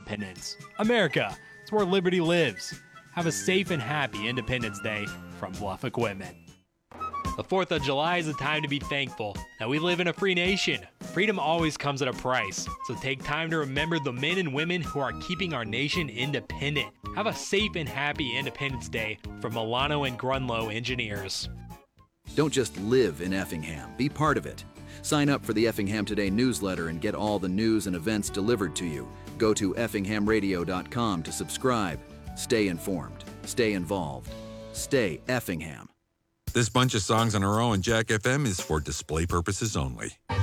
independence. America, it's where liberty lives. Have a safe and happy Independence Day from Bluff Equipment. The 4th of July is a time to be thankful that we live in a free nation. Freedom always comes at a price, so take time to remember the men and women who are keeping our nation independent. Have a safe and happy Independence Day from Milano and Grunlow Engineers. Don't just live in Effingham, be part of it. Sign up for the Effingham Today newsletter and get all the news and events delivered to you. Go to effinghamradio.com to subscribe. Stay informed, stay involved, stay Effingham. This bunch of songs on our own Jack FM is for display purposes only.